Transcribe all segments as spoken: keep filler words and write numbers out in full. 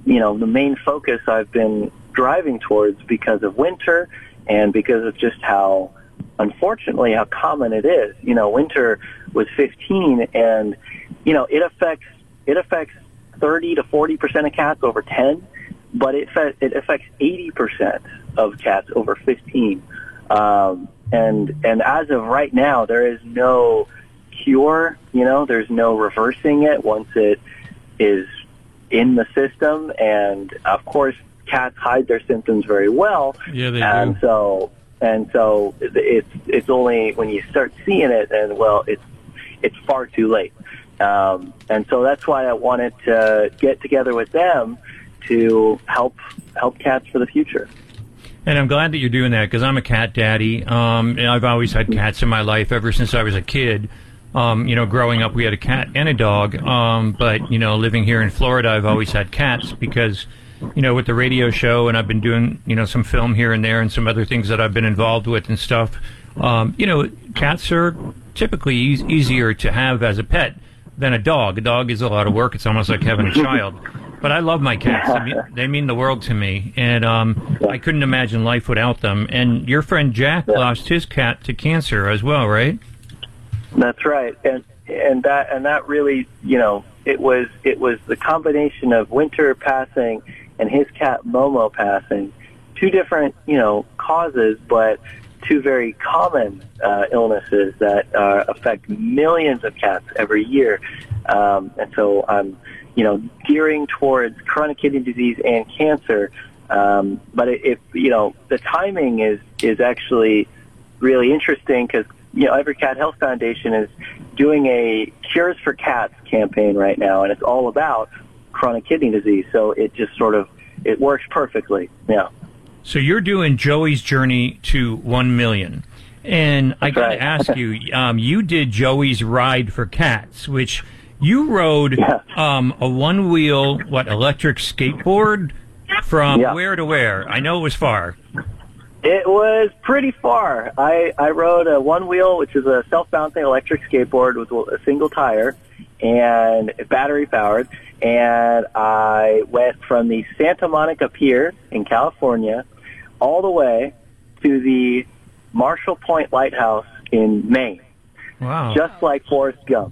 you know, the main focus I've been driving towards because of winter and because of just how, unfortunately, how common it is. You know, winter was fifteen, and, you know, it affects it affects thirty to forty percent of cats over ten, but it, it affects eighty percent of cats over fifteen. Um, and and as of right now, there is no cure. You know, there's no reversing it once it is in the system. And of course, cats hide their symptoms very well. Yeah, they and do. so and so it's it's only when you start seeing it, and well, it's it's far too late. Um, and so that's why I wanted to get together with them to help help cats for the future. And I'm glad that you're doing that, because I'm a cat daddy. Um, and I've always had cats in my life ever since I was a kid. Um, you know, growing up, we had a cat and a dog. Um, but, you know, living here in Florida, I've always had cats because, you know, with the radio show, and I've been doing, you know, some film here and there and some other things that I've been involved with and stuff. Um, you know, cats are typically e- easier to have as a pet than a dog. A dog is a lot of work. It's almost like having a child. But I love my cats. They mean, they mean the world to me, and um, I couldn't imagine life without them. And your friend Jack yeah. lost his cat to cancer as well, right? That's right, and and that and that really, you know, it was it was the combination of Winter passing and his cat Momo passing, two different, you know, causes, but two very common uh, illnesses that uh, affect millions of cats every year, um, and so I'm. you know, gearing towards chronic kidney disease and cancer. Um, but if, you know, the timing is, is actually really interesting because, you know, Every Cat Health Foundation is doing a Cures for Cats campaign right now, and it's all about chronic kidney disease. So it just sort of, it works perfectly. Yeah. So you're doing Joey's Journey to one million. And I got to right. ask you, um, you did Joey's Ride for Cats, which... You rode yeah. um, a one-wheel, what, electric skateboard from yeah. where to where? I know it was far. It was pretty far. I, I rode a one-wheel, which is a self-bouncing electric skateboard with a single tire and battery-powered, and I went from the Santa Monica Pier in California all the way to the Marshall Point Lighthouse in Maine. Wow. Just like Forrest Gump.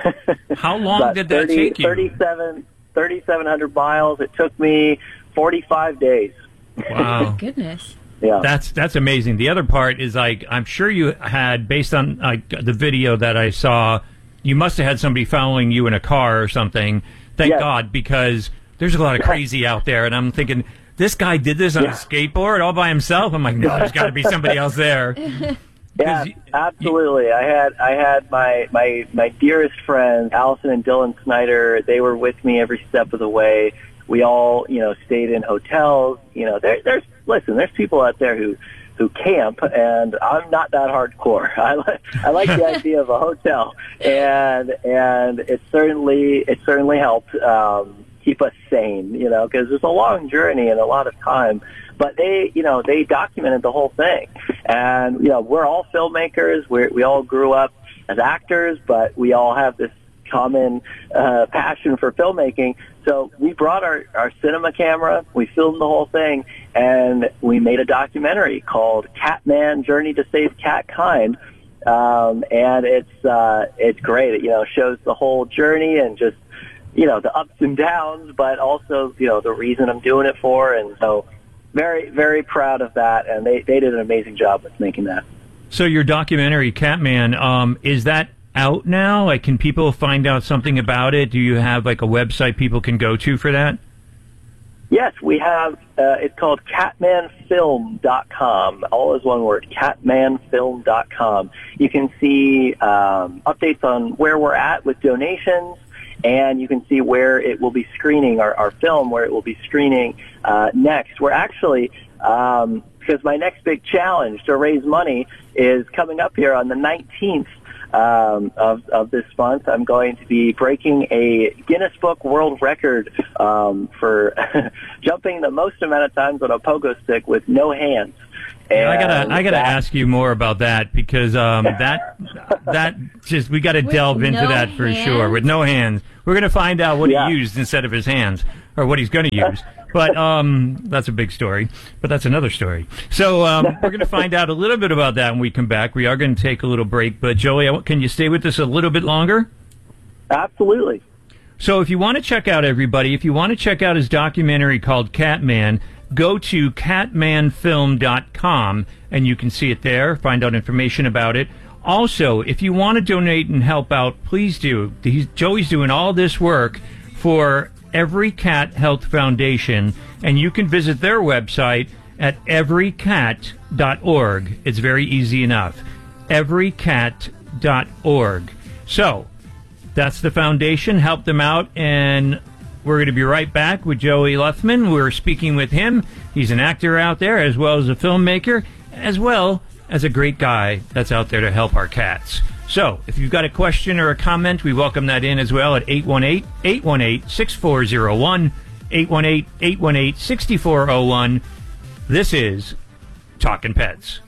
How long did that thirty, take you? thirty-seven, thirty-seven hundred miles. It took me forty-five days. Wow. Oh, my goodness. Yeah. That's that's amazing. The other part is, like, I'm sure you had, based on like the video that I saw, you must have had somebody following you in a car or something. Thank yes. God, because there's a lot of crazy out there, and I'm thinking, this guy did this on yeah. a skateboard all by himself? I'm like, no, there's got to be somebody else there. Yeah, absolutely. You, I had I had my, my my dearest friends, Allison and Dylan Snyder. They were with me every step of the way. We all, you know, stayed in hotels. You know, there, there's listen. There's people out there who, who camp, and I'm not that hardcore. I like I like the idea of a hotel, and and it certainly it certainly helped um, keep us sane. You know, because it's a long journey and a lot of time. But they, you know, they documented the whole thing. And, you know, we're all filmmakers. We're, we all grew up as actors, but we all have this common uh, passion for filmmaking. So we brought our, our cinema camera, we filmed the whole thing, and we made a documentary called Catman Journey to Save Catkind. Um, and it's, uh, it's great. It, you know, shows the whole journey and just, you know, the ups and downs, but also, you know, the reason I'm doing it for. And so, Very, very proud of that, and they, they did an amazing job with making that. So your documentary, Catman, um, is that out now? Like, can people find out something about it? Do you have, like, a website people can go to for that? Yes, we have. Uh, it's called catman film dot com. All is one word, catman film dot com. You can see um, updates on where we're at with donations, and you can see where it will be screening, our, our film, where it will be screening uh, next. We're actually, um, because my next big challenge to raise money is coming up here on the nineteenth um, of, of this month. I'm going to be breaking a Guinness Book World Record um, for jumping the most amount of times on a pogo stick with no hands. And I gotta, I gotta that, ask you more about that because um, that, that just we gotta delve into no that for hands? sure. With no hands, we're gonna find out what yeah. he used instead of his hands. or what he's going to use. But um, that's a big story. But that's another story. So um, we're going to find out a little bit about that when we come back. We are going to take a little break. But Joey, can you stay with us a little bit longer? Absolutely. So if you want to check out everybody, if you want to check out his documentary called Catman, go to catman film dot com and you can see it there, find out information about it. Also, if you want to donate and help out, please do. He's, Joey's doing all this work for Every Cat Health Foundation, and you can visit their website at every cat dot org. It's very easy enough. every cat dot org. So, that's the foundation. Help them out, and we're going to be right back with Joey Luthman. We're speaking with him. He's an actor out there, as well as a filmmaker, as well as a great guy that's out there to help our cats. So, if you've got a question or a comment, we welcome that in as well at eight one eight, eight one eight, six four zero one, eight one eight, eight one eight, six four zero one. This is Talkin' Pets.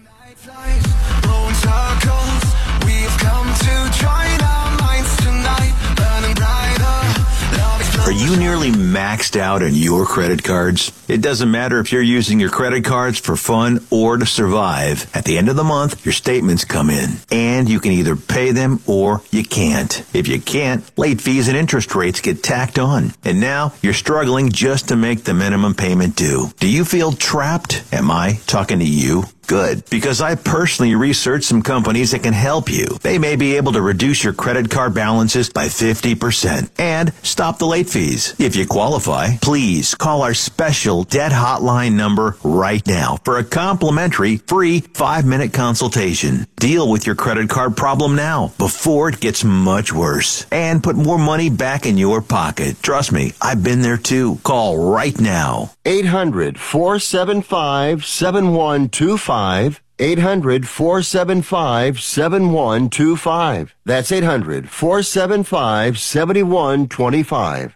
Are you nearly maxed out on your credit cards? It doesn't matter if you're using your credit cards for fun or to survive. At the end of the month, your statements come in, and you can either pay them or you can't. If you can't, late fees and interest rates get tacked on. And now you're struggling just to make the minimum payment due. Do you feel trapped? Am I talking to you? Good, because I personally researched some companies that can help you. They may be able to reduce your credit card balances by fifty percent and stop the late fees. If you qualify, please call our special debt hotline number right now for a complimentary free five-minute consultation. Deal with your credit card problem now before it gets much worse and put more money back in your pocket. Trust me, I've been there too. Call right now. eight hundred, four seven five, seven one two five. eight hundred, four seven five, seven one two five. That's eight hundred, four seven five, seven one two five.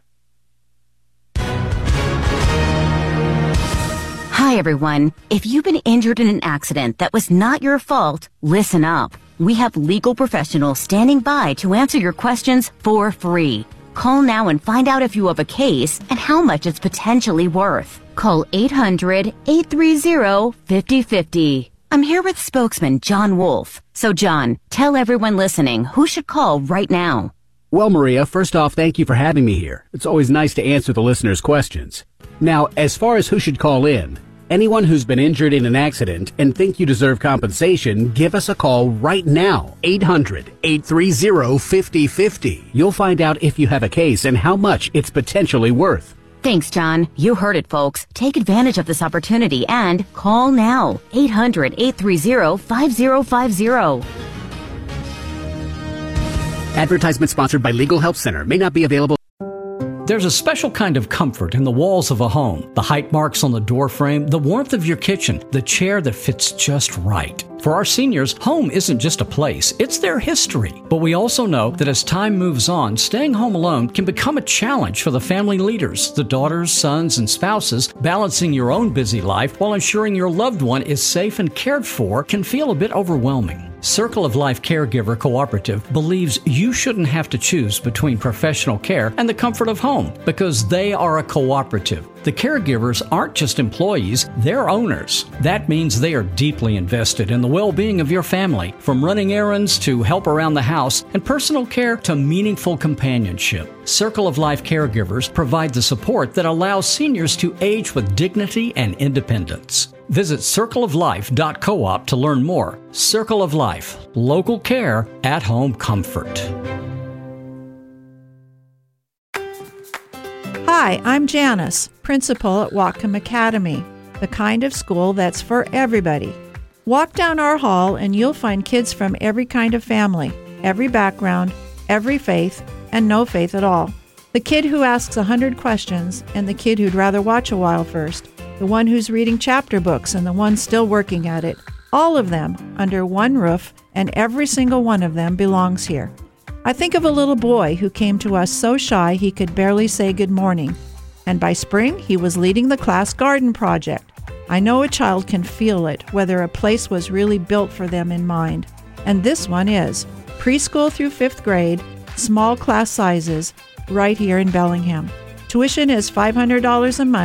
Hi, everyone. If you've been injured in an accident that was not your fault, listen up. We have legal professionals standing by to answer your questions for free. Call now and find out if you have a case and how much it's potentially worth. Call eight hundred, eight three zero, five zero five zero. I'm here with spokesman John Wolf. So, John, tell everyone listening who should call right now. Well, Maria, first off, thank you for having me here. It's always nice to answer the listeners' questions. Now, as far as who should call in, anyone who's been injured in an accident and think you deserve compensation, give us a call right now. eight hundred, eight three zero, five zero five zero. You'll find out if you have a case and how much it's potentially worth. Thanks, John. You heard it, folks. Take advantage of this opportunity and call now. eight hundred, eight three zero, five zero five zero. Advertisement sponsored by Legal Help Center. May not be available. There's a special kind of comfort in the walls of a home. The height marks on the door frame, the warmth of your kitchen, the chair that fits just right. For our seniors, home isn't just a place, it's their history. But we also know that as time moves on, staying home alone can become a challenge for the family leaders, the daughters, sons, and spouses. Balancing your own busy life while ensuring your loved one is safe and cared for can feel a bit overwhelming. Circle of Life Caregiver Cooperative believes you shouldn't have to choose between professional care and the comfort of home because they are a cooperative. The caregivers aren't just employees, they're owners. That means they are deeply invested in the well-being of your family, from running errands to help around the house and personal care to meaningful companionship. Circle of Life Caregivers provide the support that allows seniors to age with dignity and independence. Visit circle of life dot coop to learn more. Circle of Life, local care, at-home comfort. Hi, I'm Janice, principal at Whatcom Academy, the kind of school that's for everybody. Walk down our hall and you'll find kids from every kind of family, every background, every faith, and no faith at all. The kid who asks a hundred questions and the kid who'd rather watch a while first. The one who's reading chapter books and the one still working at it. All of them under one roof, and every single one of them belongs here. I think of a little boy who came to us so shy he could barely say good morning. And by spring, he was leading the class garden project. I know a child can feel it, whether a place was really built for them in mind. And this one is. Preschool through fifth grade, small class sizes, right here in Bellingham. Tuition is five hundred dollars a month.